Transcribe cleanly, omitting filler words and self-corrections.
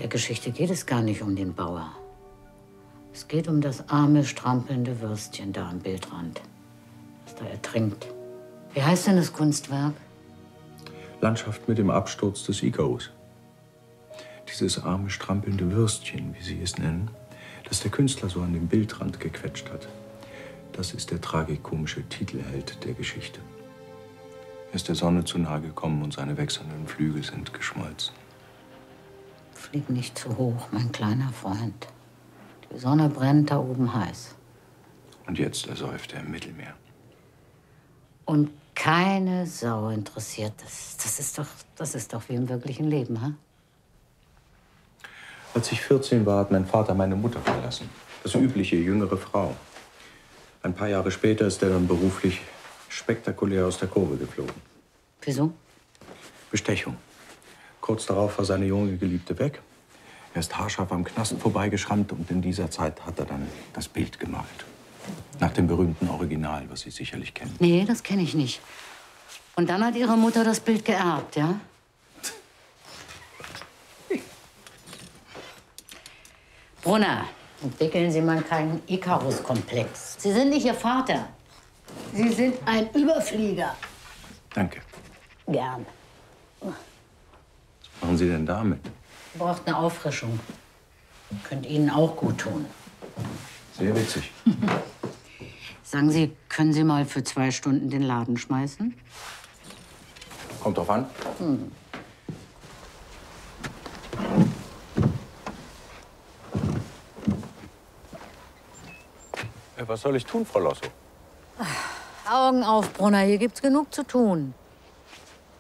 der Geschichte geht es gar nicht um den Bauer. Es geht um das arme, strampelnde Würstchen da am Bildrand, das da ertrinkt. Wie heißt denn das Kunstwerk? Landschaft mit dem Absturz des Ikarus. Dieses arme, strampelnde Würstchen, wie Sie es nennen, das der Künstler so an den Bildrand gequetscht hat. Das ist der tragikomische Titelheld der Geschichte. Er ist der Sonne zu nahe gekommen und seine wechselnden Flügel sind geschmolzen. Flieg nicht zu hoch, mein kleiner Freund. Die Sonne brennt da oben heiß. Und jetzt ersäuft er im Mittelmeer. Und keine Sau interessiert das. Das ist doch wie im wirklichen Leben, ha? Als ich 14 war, hat mein Vater meine Mutter verlassen. Das übliche, jüngere Frau. Ein paar Jahre später ist er dann beruflich spektakulär aus der Kurve geflogen. Wieso? Bestechung. Kurz darauf war seine junge Geliebte weg. Er ist haarscharf am Knast vorbeigeschrammt und in dieser Zeit hat er dann das Bild gemalt. Nach dem berühmten Original, was Sie sicherlich kennen. Nee, das kenne ich nicht. Und dann hat Ihre Mutter das Bild geerbt, ja? Brunner, entwickeln Sie mal keinen Ikarus-Komplex. Sie sind nicht Ihr Vater. Sie sind ein Überflieger. Danke. Gern. Was machen Sie denn damit? Braucht eine Auffrischung. Könnte Ihnen auch gut tun. Sehr witzig. Sagen Sie, können Sie mal für 2 Stunden den Laden schmeißen? Kommt drauf an. Was soll ich tun, Frau Losso? Augen auf, Brunner. Hier gibt's genug zu tun.